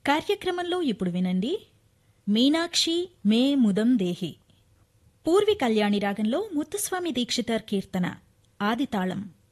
కార్యక్రమంలో ఇప్పుడు వినండి మీనాక్షి మే ముదం దేహి పూర్వి కళ్యాణి రాగంలో ముత్తుస్వామి దీక్షితార్ కీర్తన ఆదితాళం.